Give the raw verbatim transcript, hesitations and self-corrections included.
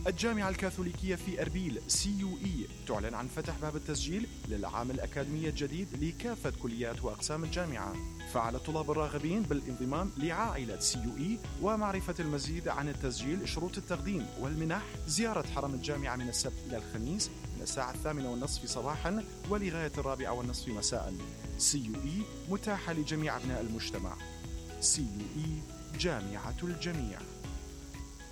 الجامعة الكاثوليكية في أربيل سي يو إي تعلن عن فتح باب التسجيل للعام الأكاديمي الجديد لكافة كليات وأقسام الجامعة. فعلى الطلاب الراغبين بالانضمام لعائلة سي يو إي ومعرفة المزيد عن التسجيل، شروط التقديم والمنح، زيارة حرم الجامعة من السبت إلى الخميس من الساعة الثامنة والنصف صباحا ولغاية الرابعة والنصف مساء. سي يو إي متاحة لجميع أبناء المجتمع. سي يو إي جامعة الجميع.